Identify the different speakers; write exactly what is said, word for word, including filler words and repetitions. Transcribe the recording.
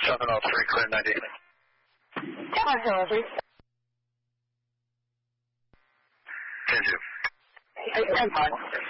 Speaker 1: seven oh three, clear ninety.
Speaker 2: Tower Hill, three.
Speaker 1: Ten two.
Speaker 2: Ten five.